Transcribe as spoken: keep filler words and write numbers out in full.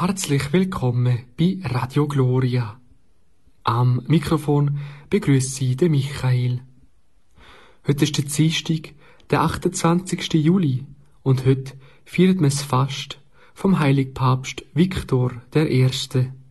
Herzlich willkommen bei Radio Gloria. Am Mikrofon begrüßt Sie den Michael. Heute ist der Dienstag, der achtundzwanzigsten Juli, und heute feiert man das Fast vom Heiligen Papst Viktor der Erste.